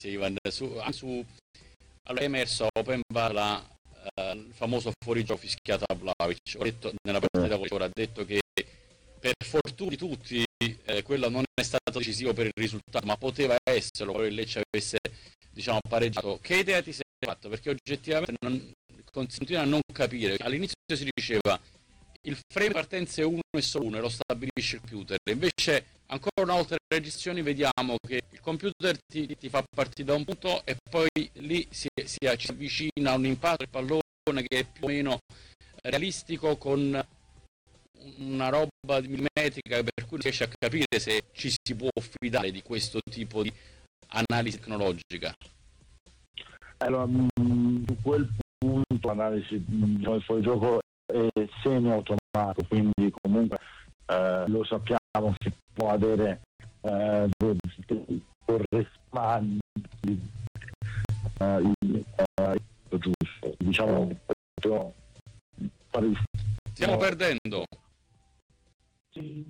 Ivan, allora è emerso a Open Bar il famoso fuorigioco fischiato a Vlahovic. Ho detto nella partita ora, ha detto che per fortuna di tutti quello non è stato decisivo per il risultato, ma poteva esserlo qualora il Lecce avesse, diciamo, pareggiato. Che idea ti sei fatto? Perché oggettivamente continua a non capire. All'inizio si diceva il frame di partenza è uno e solo uno e lo stabilisce il computer, invece ancora una volta nelle registrazioni vediamo che il computer ti fa partire da un punto e poi lì ci avvicina a un impatto del pallone che è più o meno realistico, con una roba millimetrica, per cui non riesce a capire se ci si può fidare di questo tipo di analisi tecnologica. Allora, su quel punto l'analisi del fuorigioco è semi-automatico, quindi comunque lo sappiamo che può avere corrispondi giusto, diciamo, stiamo perdendo. Sì,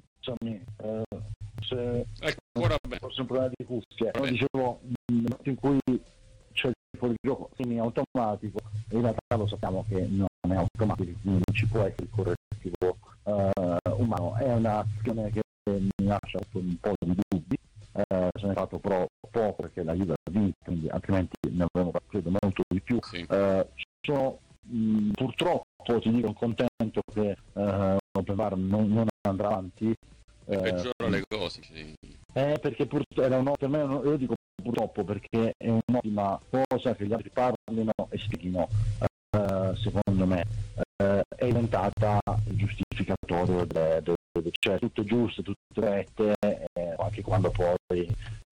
se ora forse un problema di cuffie, dicevo, nel momento in cui c'è il fuorigioco semi-automatico, in realtà lo sappiamo che non è automatico, quindi non ci può essere il correttivo umano. È una questione che mi lascia un po' di dubbi, se ne è fatto poco perché la Juve ha vinto, quindi altrimenti ne avremmo credo molto di più. Sì. Sono purtroppo, ti dico, contento che Open Bar non andrà avanti. Peggiora le cose, sì. Perché per me io dico purtroppo perché è un'ottima cosa che gli altri parlino e spieghino, secondo me è diventata il giustificatorio cioè tutto giusto, tutto rette, anche quando poi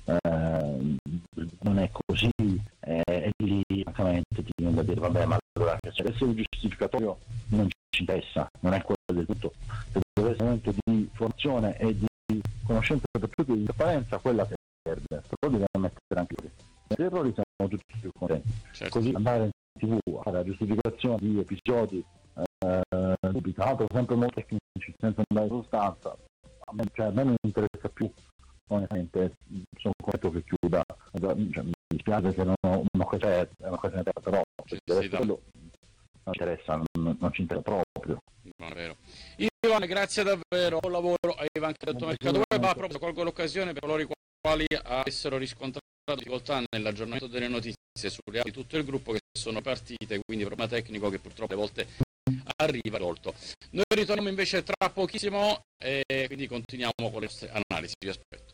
non è così, e lì francamente ti viene da dire vabbè, ma allora se deve essere il giustificatorio non ci interessa, non è quello del tutto, se deve essere un momento di formazione e di conoscenza per tutti, di trasparenza, quella che serve, però devi mettere anche gli errori, siamo tutti più contenti. Certo. Così andare in TV a fare la giustificazione di episodi dubitato, sempre molto tecnici, senza andare in sostanza, a me non interessa più, onestamente. Sono contento che chiuda, mi dispiace che non ho un'occasione, però quello non interessa, non ci interessa proprio. Non è vero. Ivan, grazie davvero, buon lavoro a Ivan che ha detto Mercato Web. A proprio colgo l'occasione per coloro i quali avessero riscontrato difficoltà nell'aggiornamento delle notizie sulle di tutto il gruppo, che sono partite, quindi problema tecnico che purtroppo alle volte arriva risolto. Noi ritorniamo invece tra pochissimo e quindi continuiamo con le nostre analisi. Vi aspetto.